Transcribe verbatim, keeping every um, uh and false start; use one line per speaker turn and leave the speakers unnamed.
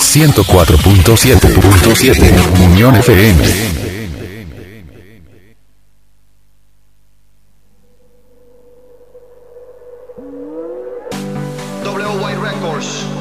ciento cuatro punto siete punto siete Unión F M.
W Y Records.